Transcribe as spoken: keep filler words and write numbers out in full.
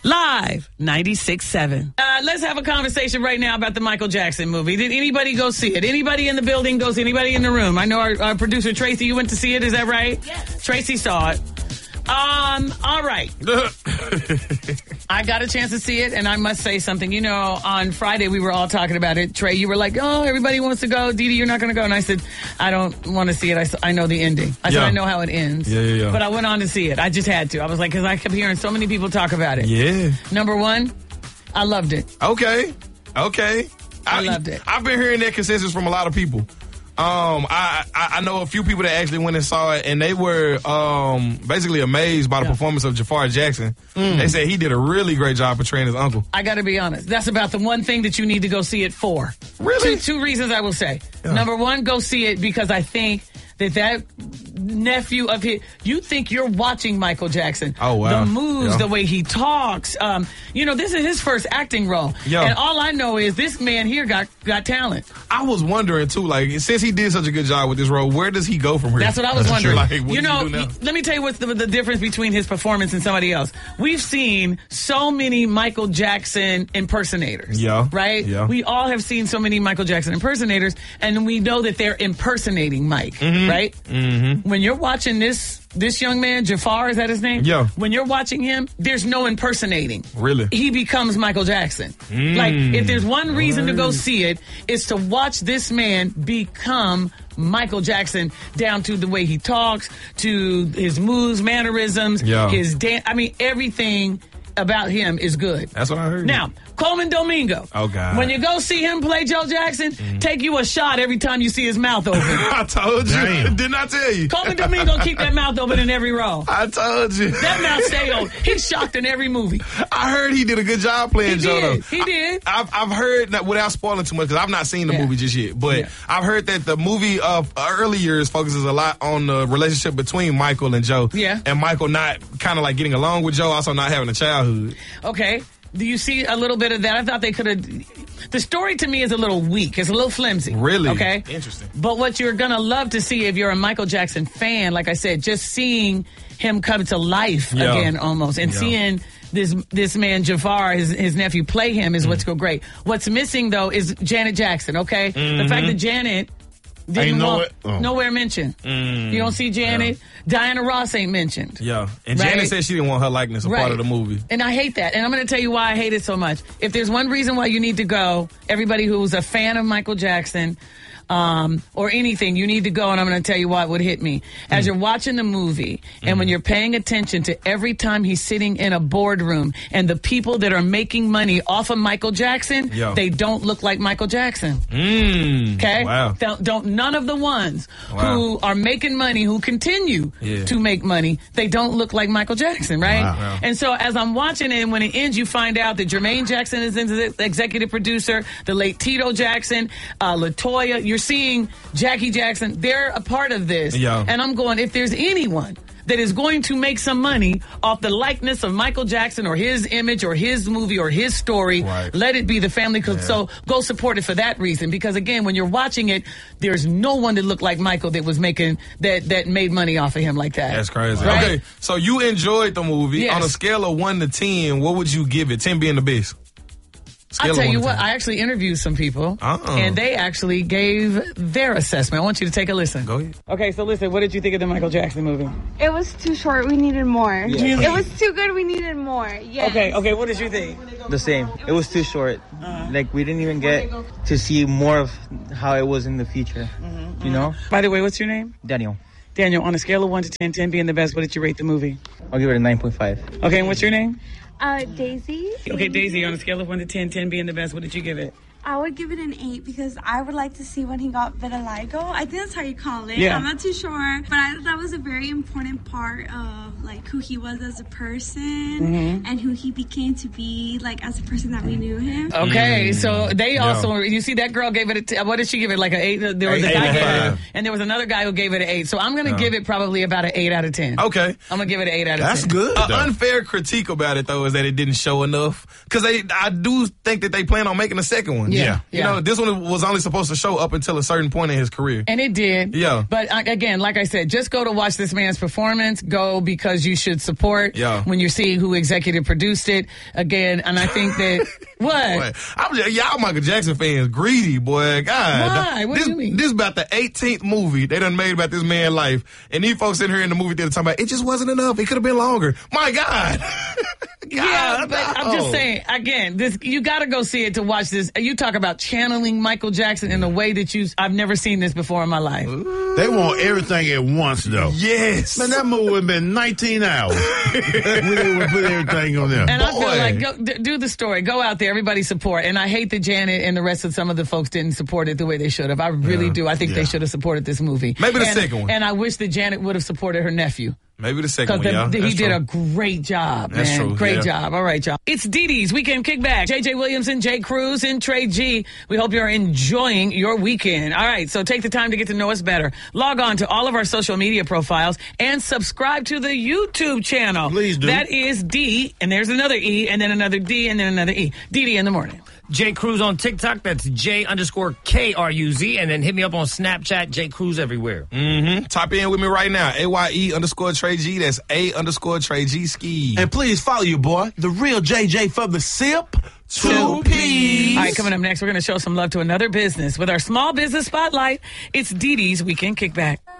Live ninety-six point seven. Uh, let's have a conversation right now about the Michael Jackson movie. Did anybody go see it? Anybody in the building go see it? Anybody in the room? I know our, our producer Tracy, you went to see it. Is that right? Yes. Tracy saw it. Um, all right. I got a chance to see it, and I must say something. You know, on Friday, we were all talking about it. Trey, you were like, oh, everybody wants to go. Dee Dee, you're not going to go. And I said, I don't want to see it. I, s- I know the ending. I said, Yeah. I know how it ends. Yeah, yeah, yeah. But I went on to see it. I just had to. I was like, because I kept hearing so many people talk about it. Yeah. Number one, I loved it. Okay. Okay. I loved it. I've been hearing that consensus from a lot of people. Um, I, I I know a few people that actually went and saw it, and they were um basically amazed by the Yeah. performance of Jafar Jackson. They said he did a really great job portraying his uncle. I got to be honest. That's about the one thing that you need to go see it for. Really? Two, two reasons I will say. Yeah. Number one, go see it because I think that that nephew of his, you think you're watching Michael Jackson. Oh, wow. The moves, Yeah. the way he talks. Um, you know, this is his first acting role. Yeah. And all I know is this man here got, got talent. I was wondering too, like since he did such a good job with this role, where does he go from here? That's what I was wondering. Like, what you does know, he do now? let me tell you what's the, the difference between his performance and somebody else. We've seen so many Michael Jackson impersonators. Yeah. Right? Yeah. We all have seen so many Michael Jackson impersonators, and we know that they're impersonating Mike. Right? Mm-hmm. When you're watching this this young man, Jafar, is that his name? Yeah. When you're watching him, there's no impersonating. Really? He becomes Michael Jackson. Mm. Like, if there's one reason to go see it, it's to watch this man become Michael Jackson, down to the way he talks, to his moves, mannerisms, Yeah. his dance. I mean, everything about him is good. That's what I heard. Now, Coleman Domingo. Oh, God. When you go see him play Joe Jackson, take you a shot every time you see his mouth open. I told you. Damn. Didn't I tell you? Coleman Domingo keep that mouth open in every role. I told you. That mouth stay open. He's shocked in every movie. I heard he did a good job playing He Joe, did. though. He did. I, I've, I've heard, that without spoiling too much, because I've not seen the Yeah. movie just yet, but Yeah. I've heard that the movie of early years focuses a lot on the relationship between Michael and Joe. Yeah. And Michael not kind of like getting along with Joe, also not having a childhood. Okay. Do you see a little bit of that? I thought they could have. The story to me is a little weak. It's a little flimsy. Really? Okay. Interesting. But what you're going to love to see if you're a Michael Jackson fan, like I said, just seeing him come to life Yeah. again almost, and Yeah. seeing this this man Jafar, his, his nephew, play him is what's go great. What's missing, though, is Janet Jackson, okay? The fact that Janet didn't Ain't no want, it- oh. nowhere mentioned. You don't see Janet. Diana Ross ain't mentioned. Yeah. And Right. Janet said she didn't want her likeness a part of the movie. And I hate that. And I'm going to tell you why I hate it so much. If there's one reason why you need to go, everybody who's a fan of Michael Jackson um, or anything, you need to go, and I'm going to tell you why it would hit me. As you're watching the movie, and when you're paying attention to every time he's sitting in a boardroom, and the people that are making money off of Michael Jackson, Yeah. they don't look like Michael Jackson. Mm. Okay? Wow. Don't, don't none of the ones Wow. who are making money, who continue Yeah. to make money, they don't look like Michael Jackson, right? Wow. Wow. And so as I'm watching it, and when it ends, you find out that Jermaine Jackson is the executive producer, the late Tito Jackson, uh, LaToya. You're seeing Jackie Jackson. They're a part of this. Yeah. And I'm going, if there's anyone that is going to make some money off the likeness of Michael Jackson or his image or his movie or his story, Right. let it be the family. Yeah. So go support it for that reason. Because again, when you're watching it, there's no one that looked like Michael that was making, that, that made money off of him like that. That's crazy. Right? Okay, so you enjoyed the movie. Yes. On a scale of one to ten, what would you give it? ten being the best. Scale I'll of tell one you to what, ten. I actually interviewed some people, Uh-uh. and they actually gave their assessment. I want you to take a listen. Go ahead. Okay, so listen, what did you think of the Michael Jackson movie? It was too short. We needed more. Really? It was too good. We needed more. Yes. Okay, okay, what did you think? The same. It was too short. Like we didn't even get to see more of how it was in the future. You know, By the way, what's your name? Daniel. Daniel, on a scale of one to ten, ten being the best, what did you rate the movie? I'll give it a nine point five. Okay, and what's your name? Uh, Daisy. Okay, Daisy, on a scale of one to ten, ten being the best, what did you give it? I would give it an eight because I would like to see when he got vitiligo. I think that's how you call it. Yeah. I'm not too sure, but I thought that was a very important part of like who he was as a person Mm-hmm. and who he became to be like as a person that we knew him. Okay, so they Yeah. also, you see that girl gave it a, t- what did she give it, like an eight? There was a Eight guy and a gave it, half. and there was another guy who gave it an eight. So I'm going to give it probably about an eight out of ten. Okay. I'm going to give it an eight out of That's ten. good. An though. unfair critique about it though is that it didn't show enough, because they I do think that they plan on making a second one. Yeah. You know, this one was only supposed to show up until a certain point in his career. And it did. Yeah. But uh, again, like I said, just go to watch this man's performance. Go because you should support Yeah. when you're seeing who executive produced it. Again, and I think that, what? Boy, I'm just, y'all Michael Jackson fans greedy, boy. God. Why? What this, do you mean? This is about the eighteenth movie they done made about this man's life. And these folks in here in the movie theater talking about, it just wasn't enough. It could have been longer. My God. God, Yeah, but I'm just no. saying, again, this you got to go see it to watch this. You talk about channeling Michael Jackson in a way that you, I've never seen this before in my life. They want everything at once, though. Yes. Man, that movie would have been nineteen hours. We would put everything on there. And I feel Boy. like, go, d- do the story. Go out there. Everybody support. And I hate that Janet and the rest of some of the folks didn't support it the way they should have. I really Yeah. do. I think they Yeah. should have supported this movie. Maybe the and, second one. And I wish that Janet would have supported her nephew. Maybe the second Because one, yeah. he That's did true. a great job, That's man. true, Great yeah. job. All right, y'all. It's Dee Dee's Weekend Kickback. J J Williamson, Jay Cruz, and Trey G. We hope you're enjoying your weekend. All right, so take the time to get to know us better. Log on to all of our social media profiles and subscribe to the YouTube channel. Please do. That is D, and there's another E, and then another D, and then another E. Dee Dee in the morning. J Cruz on TikTok. That's J underscore K R U Z. And then hit me up on Snapchat, J Cruz everywhere. Mm-hmm. Type in with me right now. A Y E underscore Trey G. That's A underscore Trey G Ski. And please follow your boy, the real J J from the SIP. Two P's. All right, coming up next, we're going to show some love to another business with our small business spotlight. It's Dee Dee's Weekend Kickback.